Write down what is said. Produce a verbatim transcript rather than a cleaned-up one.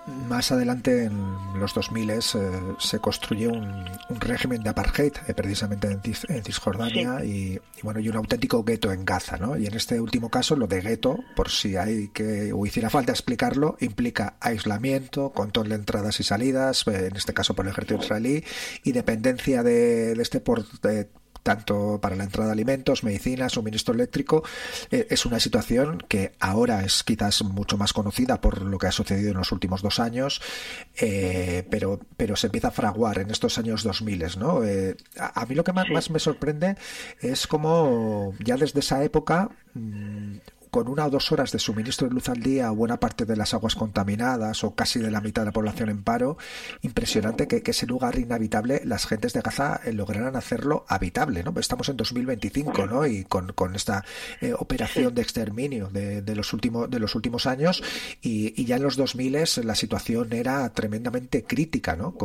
más adelante, en los dos mil, eh, se construye un, un régimen de apartheid, eh, precisamente en, Cis, en Cisjordania, Sí. y, y bueno, y un auténtico gueto en Gaza, ¿no? Y en este último caso, lo de gueto, por si hay que o hiciera falta explicarlo, implica aislamiento, control de entradas y salidas, eh, en este caso por el ejército israelí, y dependencia de, de este por de, tanto para la entrada de alimentos, medicinas, suministro eléctrico. Eh, es una situación que ahora es quizás mucho más conocida por lo que ha sucedido en los últimos dos años, eh, pero, pero se empieza a fraguar en estos años dos mil, ¿no? Eh, a, a mí lo que más, más Sí. me sorprende es cómo ya desde esa época, mmm, con una o dos horas de suministro de luz al día, buena parte de las aguas contaminadas o casi de la mitad de la población en paro, impresionante que, que ese lugar inhabitable, las gentes de Gaza eh, lograran hacerlo habitable, ¿no? Estamos en dos mil veinticinco, ¿no? Y con, con esta eh, operación Sí. de exterminio de, de, los últimos, de los últimos años, y, y ya en los dos mil la situación era tremendamente crítica, ¿no?